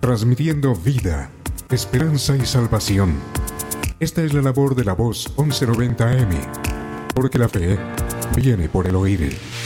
transmitiendo vida, esperanza y salvación. Esta es la labor de la voz 1190 AM, porque la fe viene por el oír.